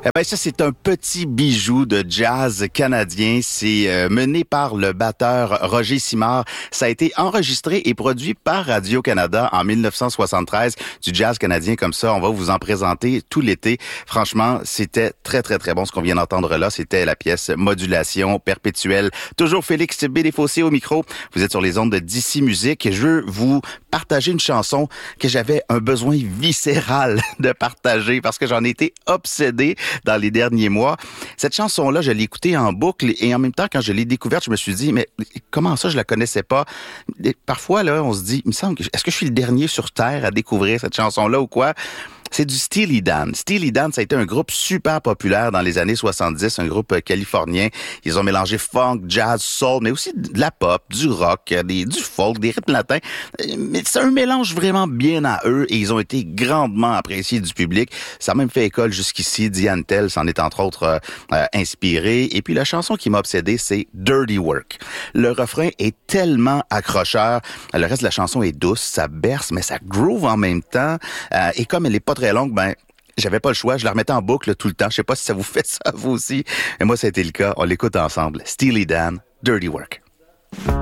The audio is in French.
Eh ben ça, c'est un petit bijou de jazz canadien. C'est mené par le batteur Roger Simard. Ça a été enregistré et produit par Radio-Canada en 1973. Du jazz canadien comme ça, on va vous en présenter tout l'été. Franchement, c'était très, très, très bon. Ce qu'on vient d'entendre là, c'était la pièce Modulation perpétuelle. Toujours Félix Bédéfossé au micro. Vous êtes sur les ondes de DC Musique. Je veux vous partager une chanson que j'avais un besoin viscéral de partager parce que j'en ai été obsédé dans les derniers mois. Cette chanson-là, je l'ai écoutée en boucle et en même temps, quand je l'ai découverte, je me suis dit, mais comment ça, je la connaissais pas? Et parfois, là, on se dit, il me semble, est-ce que je suis le dernier sur Terre à découvrir cette chanson-là ou quoi? C'est du Steely Dan. Steely Dan, ça a été un groupe super populaire dans les années 70, un groupe californien. Ils ont mélangé funk, jazz, soul, mais aussi de la pop, du rock, du folk, des rythmes latins. Mais c'est un mélange vraiment bien à eux et ils ont été grandement appréciés du public. Ça a même fait école jusqu'ici. Diane Tell s'en est entre autres inspiré. Et puis la chanson qui m'a obsédé, c'est Dirty Work. Le refrain est tellement accrocheur. Le reste de la chanson est douce, ça berce, mais ça groove en même temps. Et comme elle est pas très longue, ben j'avais pas le choix, je la remettais en boucle tout le temps. Je sais pas si ça vous fait ça vous aussi, mais moi ça a été le cas. On l'écoute ensemble. Steely Dan, Dirty Work.